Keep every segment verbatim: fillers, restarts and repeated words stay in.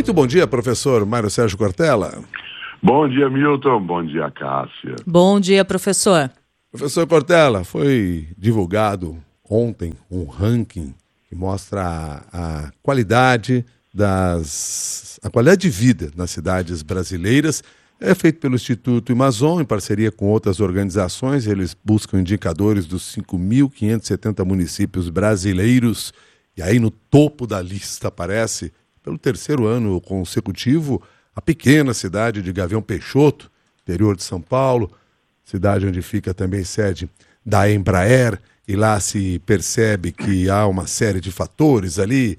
Muito bom dia, professor Mário Sérgio Cortella. Bom dia, Milton. Bom dia, Cássia. Bom dia, professor. Professor Cortella, foi divulgado ontem um ranking que mostra a, a qualidade das a qualidade de vida nas cidades brasileiras. É feito pelo Instituto Amazon, em parceria com outras organizações. Eles buscam indicadores dos cinco mil quinhentos e setenta municípios brasileiros. E aí no topo da lista aparece, pelo terceiro ano consecutivo, a pequena cidade de Gavião Peixoto, interior de São Paulo, cidade onde fica também sede da Embraer, e lá se percebe que há uma série de fatores ali,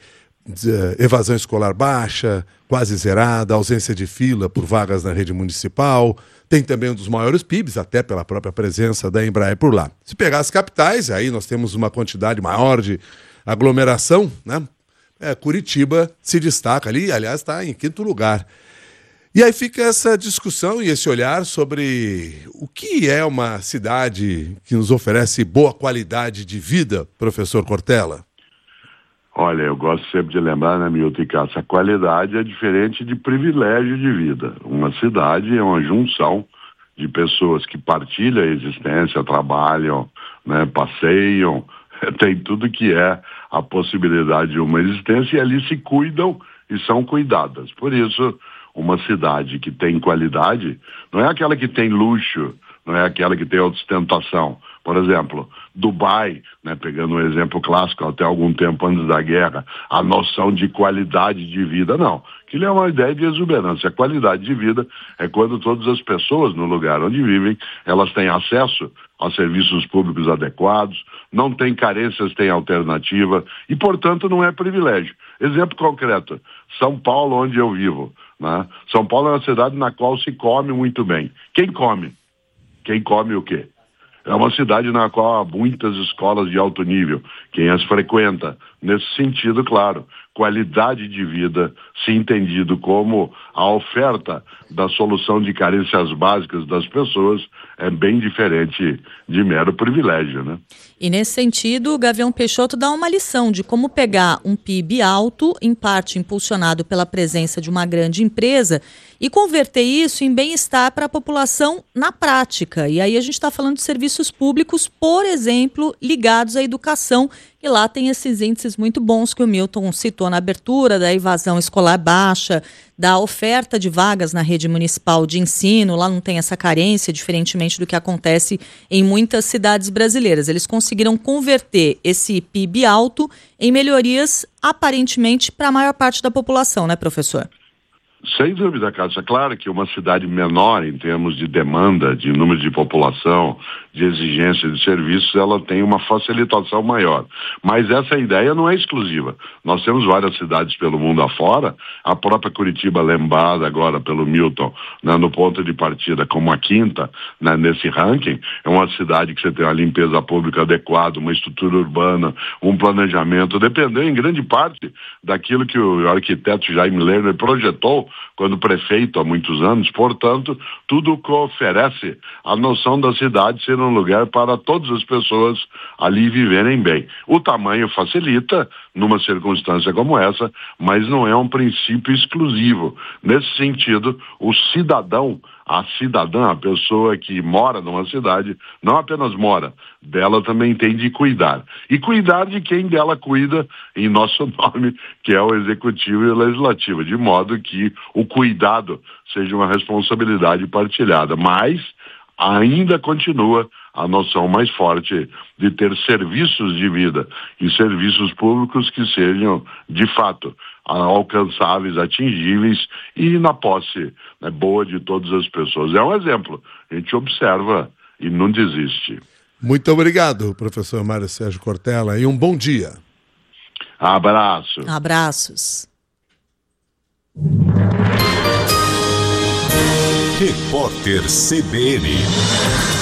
evasão escolar baixa, quase zerada, ausência de fila por vagas na rede municipal, tem também um dos maiores P I Bs, até pela própria presença da Embraer por lá. Se pegar as capitais, aí nós temos uma quantidade maior de aglomeração, né? É, Curitiba se destaca ali, aliás, está em quinto lugar. E aí fica essa discussão e esse olhar sobre o que é uma cidade que nos oferece boa qualidade de vida, professor Cortella. Olha, eu gosto sempre de lembrar, né, Milton e Cássia, a qualidade é diferente de privilégio de vida. Uma cidade é uma junção de pessoas que partilham a existência, trabalham, né, passeiam, tem tudo que é a possibilidade de uma existência e ali se cuidam e são cuidadas. Por isso, uma cidade que tem qualidade não é aquela que tem luxo, não é aquela que tem ostentação. Por exemplo, Dubai, né, pegando um exemplo clássico até algum tempo antes da guerra, a noção de qualidade de vida, não. Aquilo é uma ideia de exuberância. A qualidade de vida é quando todas as pessoas no lugar onde vivem, elas têm acesso a serviços públicos adequados, não têm carências, têm alternativa e, portanto, não é privilégio. Exemplo concreto, São Paulo, onde eu vivo, né? São Paulo é uma cidade na qual se come muito bem. Quem come? Quem come o quê? É uma cidade na qual há muitas escolas de alto nível. Quem as frequenta? Nesse sentido, claro, qualidade de vida, se entendido como a oferta da solução de carências básicas das pessoas, é bem diferente de mero privilégio, né? E nesse sentido, o Gavião Peixoto dá uma lição de como pegar um P I B alto, em parte impulsionado pela presença de uma grande empresa, e converter isso em bem-estar para a população na prática. E aí a gente está falando de serviços públicos, por exemplo, ligados à educação, e lá tem esses índices muito bons que o Milton citou na abertura, da evasão escolar baixa, da oferta de vagas na rede municipal de ensino. Lá não tem essa carência, diferentemente do que acontece em muitas cidades brasileiras. Eles conseguiram converter esse P I B alto em melhorias, aparentemente, para a maior parte da população, né, professor? Sem dúvida, Cássia. Claro que uma cidade menor em termos de demanda, de número de população, de exigência de serviços, ela tem uma facilitação maior. Mas essa ideia não é exclusiva. Nós temos várias cidades pelo mundo afora, a própria Curitiba, lembrada agora pelo Milton, né, no ponto de partida como a quinta, né, nesse ranking, é uma cidade que você tem uma limpeza pública adequada, uma estrutura urbana, um planejamento, dependendo em grande parte daquilo que o arquiteto Jaime Lerner projetou quando prefeito há muitos anos. Portanto, tudo que oferece a noção da cidade ser um lugar para todas as pessoas ali viverem bem. O tamanho facilita numa circunstância como essa, mas não é um princípio exclusivo. Nesse sentido, o cidadão, a cidadã, a pessoa que mora numa cidade, não apenas mora, dela também tem de cuidar. E cuidar de quem dela cuida em nosso nome, que é o Executivo e o Legislativo, de modo que o cuidado seja uma responsabilidade partilhada. Mas ainda continua a noção mais forte de ter serviços de vida e serviços públicos que sejam, de fato, alcançáveis, atingíveis e na posse, né, boa de todas as pessoas. É um exemplo. A gente observa e não desiste. Muito obrigado, professor Mário Sérgio Cortella, e um bom dia. Abraço. Abraços. Repórter C B N.